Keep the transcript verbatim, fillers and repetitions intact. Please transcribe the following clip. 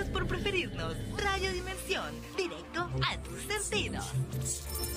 por preferirnos. Rayo Dimensión, directo a tus sentidos.